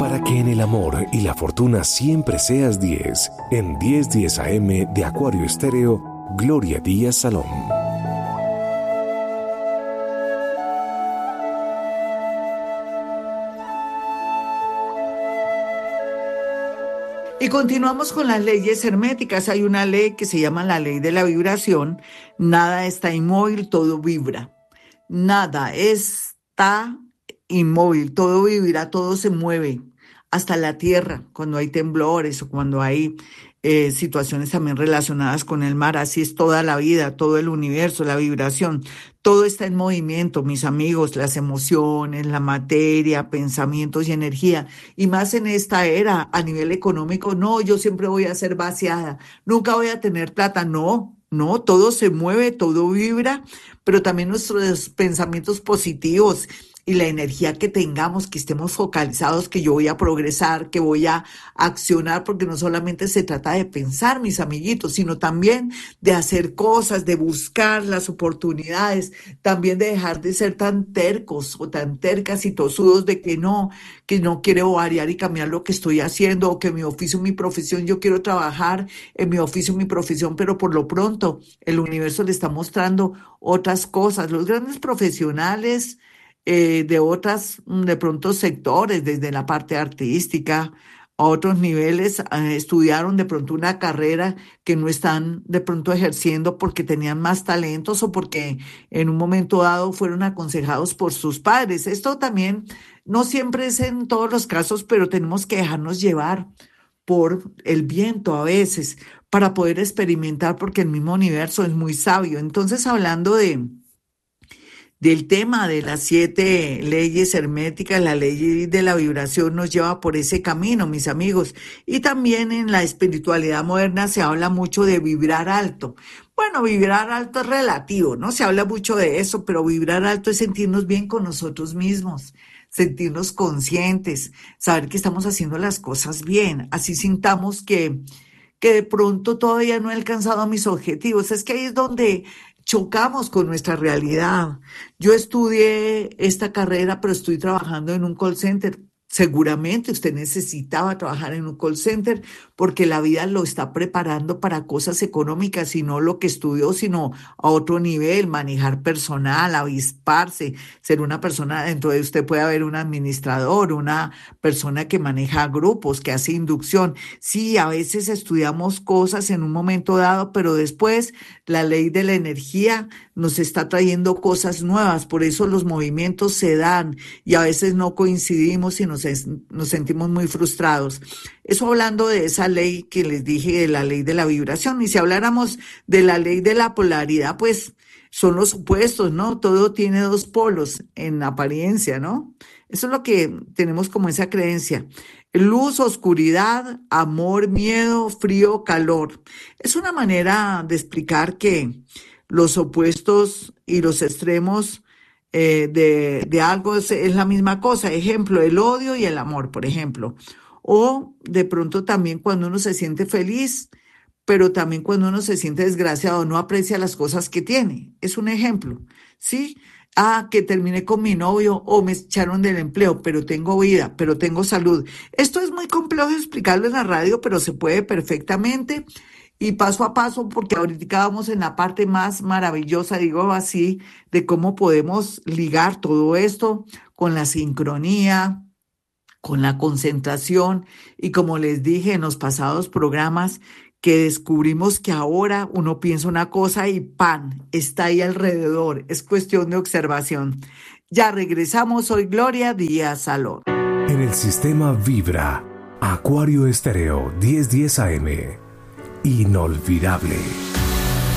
Para que en el amor y la fortuna siempre seas 10, en 10:10 AM de Acuario Estéreo, Gloria Díaz Salón. Y continuamos con las leyes herméticas. Hay una ley que se llama la ley de la vibración. Nada está inmóvil, todo vibra. Nada está inmóvil, todo vibra, todo se mueve. Hasta la tierra, cuando hay temblores o cuando hay situaciones también relacionadas con el mar. Así es toda la vida, todo el universo, la vibración. Todo está en movimiento, mis amigos, las emociones, la materia, pensamientos y energía. Y más en esta era, a nivel económico, no, yo siempre voy a ser vaciada, nunca voy a tener plata, no. No, todo se mueve, todo vibra, pero también nuestros pensamientos positivos y la energía que tengamos, que estemos focalizados, que yo voy a progresar, que voy a accionar, porque no solamente se trata de pensar, mis amiguitos, sino también de hacer cosas, de buscar las oportunidades, también de dejar de ser tan tercos o tan tercas y tosudos de que no quiero variar y cambiar lo que estoy haciendo, o que mi oficio, mi profesión, yo quiero trabajar en mi oficio, mi profesión, pero por lo pronto el universo le está mostrando otras cosas. Los grandes profesionales de otras, de pronto, sectores, desde la parte artística a otros niveles, estudiaron de pronto una carrera que no están de pronto ejerciendo porque tenían más talentos o porque en un momento dado fueron aconsejados por sus padres. Esto también no siempre es en todos los casos, pero tenemos que dejarnos llevar por el viento a veces para poder experimentar, porque el mismo universo es muy sabio. Entonces, hablando del tema de las 7 leyes herméticas, la ley de la vibración nos lleva por ese camino, mis amigos. Y también en la espiritualidad moderna se habla mucho de vibrar alto. Bueno, vibrar alto es relativo, ¿no? Se habla mucho de eso, pero vibrar alto es sentirnos bien con nosotros mismos, sentirnos conscientes, saber que estamos haciendo las cosas bien, así sintamos que de pronto todavía no he alcanzado mis objetivos. Es que ahí es donde chocamos con nuestra realidad. Yo estudié esta carrera, pero estoy trabajando en un call center. Seguramente usted necesitaba trabajar en un call center porque la vida lo está preparando para cosas económicas y no lo que estudió, sino a otro nivel, manejar personal, avisparse, ser una persona. Dentro de usted puede haber un administrador, una persona que maneja grupos, que hace inducción. Sí, a veces estudiamos cosas en un momento dado, pero después la ley de la energía nos está trayendo cosas nuevas. Por eso los movimientos se dan y a veces no coincidimos y nos sentimos muy frustrados. Eso hablando de esa ley que les dije, de la ley de la vibración. Y si habláramos de la ley de la polaridad, pues son los opuestos, ¿no? Todo tiene dos polos en apariencia, ¿no? Eso es lo que tenemos como esa creencia. Luz, oscuridad, amor, miedo, frío, calor. Es una manera de explicar que los opuestos y los extremos de algo es la misma cosa. Ejemplo, el odio y el amor, por ejemplo. O de pronto también cuando uno se siente feliz, pero también cuando uno se siente desgraciado, no aprecia las cosas que tiene. Es un ejemplo, ¿sí? Que terminé con mi novio o me echaron del empleo, pero tengo vida, pero tengo salud. Esto es muy complejo de explicarlo en la radio, pero se puede perfectamente. Y paso a paso, porque ahorita vamos en la parte más maravillosa, digo así, de cómo podemos ligar todo esto con la sincronía, con la concentración y como les dije en los pasados programas, que descubrimos que ahora uno piensa una cosa y ¡pan! Está ahí alrededor. Es cuestión de observación. Ya regresamos, soy Gloria Díaz Salón. En el sistema Vibra, Acuario Estéreo 1010 AM. Inolvidable.